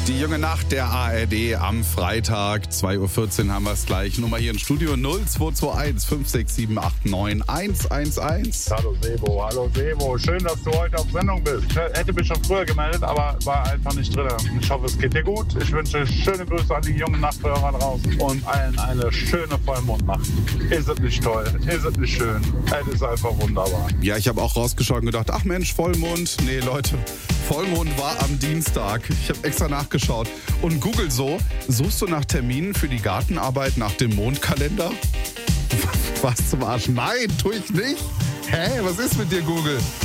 Die junge Nacht der ARD am Freitag, 2.14 Uhr haben wir es gleich. Nummer hier im Studio 0221 56789 111. Hallo Sebo. Schön, dass du heute auf Sendung bist. Ich hätte mich schon früher gemeldet, aber war einfach nicht drin. Ich hoffe, es geht dir gut. Ich wünsche schöne Grüße an die jungen Nachthörer draußen und allen eine schöne Vollmondnacht. Ist es nicht toll? Ist es nicht schön? Es ist einfach wunderbar. Ja, ich habe auch rausgeschaut und gedacht, ach Mensch, Vollmond. Nee, Leute, Vollmond war am Dienstag. Ich habe extra nachgeschaut. Und Google suchst du nach Terminen für die Gartenarbeit nach dem Mondkalender? Was zum Arsch? Nein, tue ich nicht. Hä, was ist mit dir, Google?